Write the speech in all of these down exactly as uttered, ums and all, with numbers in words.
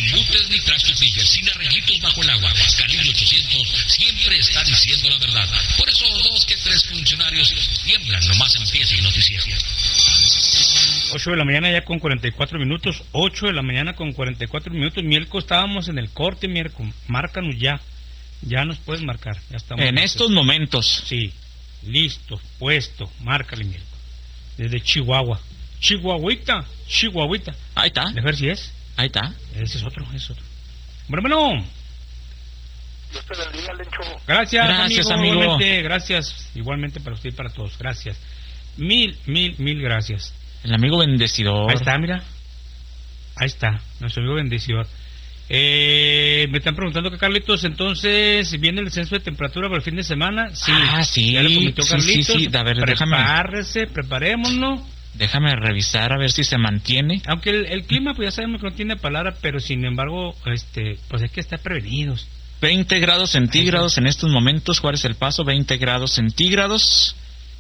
embutes ni trastos Bigger, sin arreglitos bajo el agua. Calibre ochocientos siempre está diciendo la verdad. Por eso dos que tres funcionarios tiemblan nomás empieza el noticiero. ocho de la mañana ya con cuarenta y cuatro minutos. ocho de la mañana con cuarenta y cuatro minutos. Mielco, estábamos en el corte, Mielco. Márcanos ya. Ya nos puedes marcar. Ya estamos en listos. Estos momentos. Sí. Listo, puesto. Márcale, Mielco. Desde Chihuahua. Chihuahuita. Chihuahuita. Ahí está. A ver si es. Ahí está. Ese es otro, ese es otro. Bueno, bueno. Dios te bendiga, Lencho. Gracias, Gracias, amigo. amigo. Igualmente, gracias. Igualmente para usted y para todos. Gracias. Mil, mil, mil gracias. El amigo bendecidor. Ahí está, mira. Ahí está, nuestro amigo bendecidor. Eh, me están preguntando que Carlitos, entonces, ¿viene el descenso de temperatura para el fin de semana? Sí. Ah, sí. Ya le comentó sí, Carlitos. Sí, sí, a ver, déjame. Prepárese, preparémonos. Déjame revisar a ver si se mantiene. Aunque el, el clima, pues ya sabemos que no tiene palabra, pero sin embargo, este, pues hay que estar prevenidos. veinte grados centígrados en estos momentos. Juárez El Paso, veinte grados centígrados.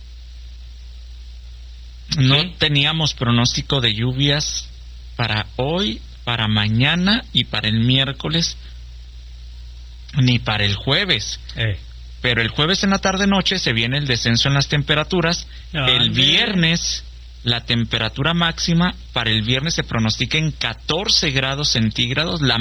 No ¿Sí? teníamos pronóstico de lluvias para hoy, para mañana y para el miércoles, ni para el jueves. Eh. Pero el jueves en la tarde-noche se viene el descenso en las temperaturas. No, el hombre. viernes, la temperatura máxima para el viernes se pronostica en catorce grados centígrados. La